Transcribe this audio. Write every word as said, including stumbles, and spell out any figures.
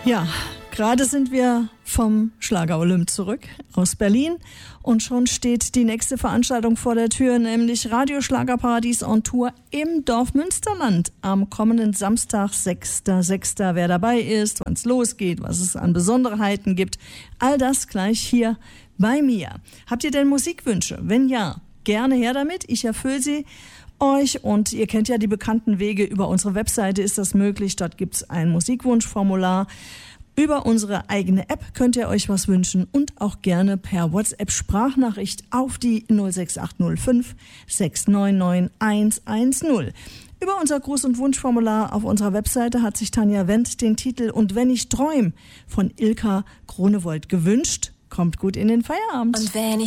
Ja, gerade sind wir vom Schlager-Olymp zurück aus Berlin und schon steht die nächste Veranstaltung vor der Tür, nämlich Radio Schlagerparadies on Tour im Dorf Münsterland am kommenden Samstag, sechster sechster Wer dabei ist, wann es losgeht, was es an Besonderheiten gibt, all das gleich hier bei mir. Habt ihr denn Musikwünsche? Wenn ja, gerne her damit, ich erfülle sie euch und ihr kennt ja die bekannten Wege. Über unsere Webseite ist das möglich, dort gibt es ein Musikwunschformular. Über unsere eigene App könnt ihr euch was wünschen und auch gerne per WhatsApp-Sprachnachricht auf die null sechs acht null fünf sechs neun neun eins eins null. Über unser Gruß- und Wunschformular auf unserer Webseite hat sich Tanja Wendt den Titel Und wenn ich träum von Ilka Gronewold gewünscht. Kommt gut in den Feierabend. Und wenn ich